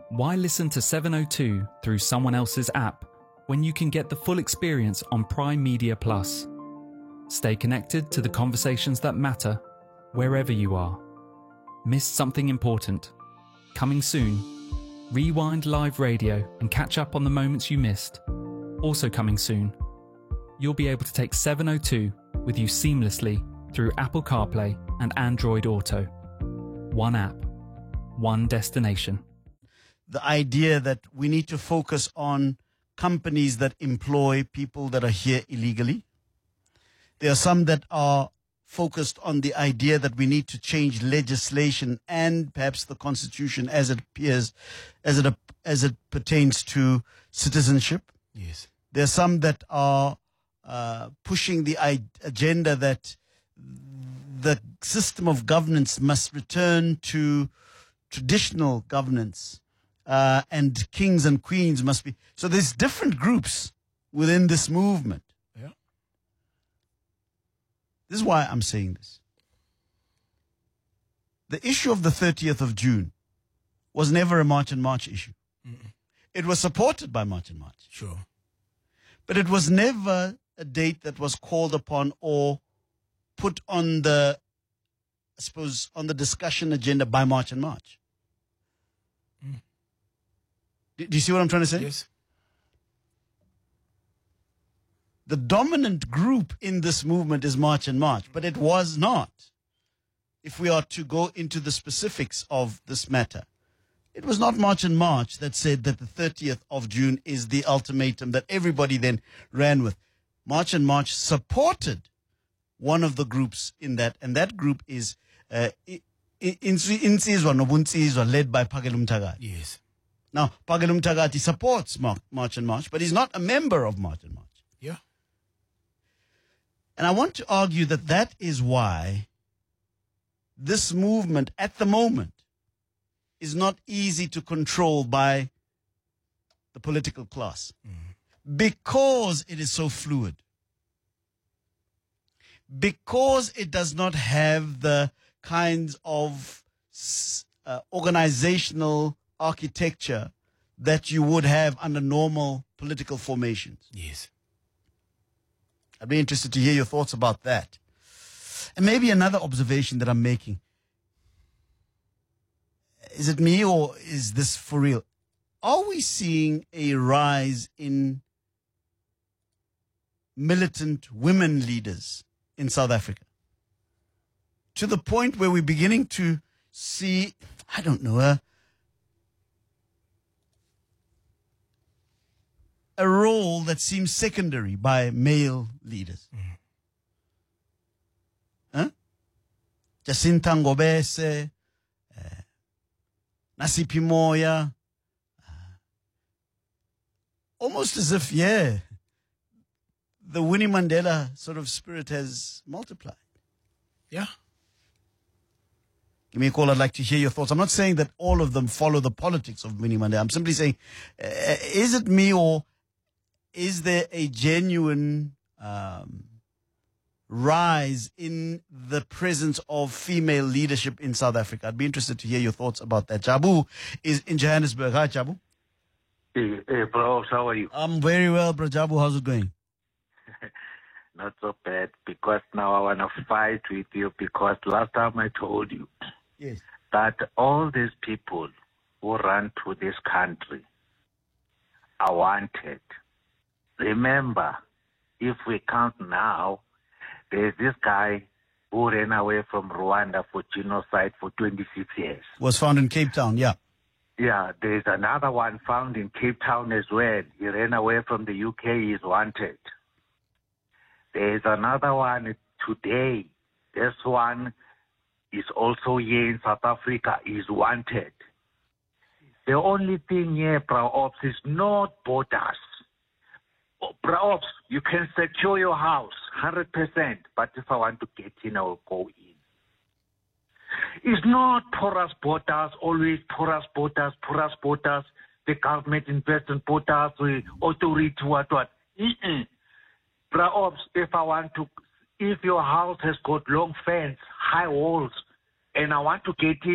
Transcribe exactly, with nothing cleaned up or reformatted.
Why listen to seven oh two through someone else's app when you can get the full experience on Prime Media Plus? Stay connected to the conversations that matter wherever you are. Missed something important? Coming soon. Rewind live radio and catch up on the moments you missed. Also coming soon. You'll be able to take seven oh two with you seamlessly through Apple CarPlay and Android Auto. One app, one destination. The idea that we need to focus on companies that employ people that are here illegally. There are some that are focused on the idea that we need to change legislation and perhaps the constitution as it appears, as it as it pertains to citizenship. Yes. There are some that are uh, pushing the I- agenda that the system of governance must return to traditional governance, uh, and kings and queens must be. So there's different groups within this movement. Yeah. This is why I'm saying this. The issue of the thirtieth of June was never a March and March issue. Mm-mm. It was supported by March and March. Sure. But it was never a date that was called upon or put on the, I suppose, on the discussion agenda by March and March. Mm. Do, do you see what I'm trying to say? Yes. The dominant group in this movement is March and March, but it was not. If we are to go into the specifics of this matter, it was not March and March that said that the thirtieth of June is the ultimatum that everybody then ran with. March and March supported one of the groups in that, and that group is uh, Insizwa Nobunsizwa, led by Phakela Mthakathi. Yes. Now, Phakela Mthakathi supports March and March, but he's not a member of March and March. Yeah. And I want to argue that that is why this movement at the moment is not easy to control by the political class, mm. because it is so fluid, because it does not have the kinds of uh, organizational architecture that you would have under normal political formations. Yes. I'd be interested to hear your thoughts about that. And maybe another observation that I'm making. Is it me or is this for real? Are we seeing a rise in militant women leaders in South Africa? To the point where we're beginning to see, I don't know, a, a role that seems secondary by male leaders. Mm. Huh? Jacinta Ngobese, uh, Nasiphi Moya, uh, almost as if, yeah, the Winnie Mandela sort of spirit has multiplied. Yeah. Give me a call. I'd like to hear your thoughts. I'm not saying that all of them follow the politics of Winnie Mandela. I'm simply saying, uh, is it me or is there a genuine um, rise in the presence of female leadership in South Africa? I'd be interested to hear your thoughts about that. Jabu is in Johannesburg. Hi, Jabu. Hey, hey bro, how are you? I'm very well, bro. Jabu, how's it going? Not so bad, because now I want to fight with you, because last time I told you yes. that all these people who run to this country are wanted. Remember, if we count now, there's this guy who ran away from Rwanda for genocide for twenty-six years. Was found in Cape Town, yeah. Yeah, there's another one found in Cape Town as well. He ran away from the U K, he's wanted. There's another one today. This one is also here in South Africa, is wanted. The only thing here, Bra Ops, is not borders. Oh, Bra Ops, you can secure your house, one hundred percent, but if I want to get in, I will go in. It's not porous borders, always porous borders, porous borders. The government invests in borders, authority, what, what. Mm-mm. Bra Ops, if I want to, if your house has got long fence, high walls, and I want to get in,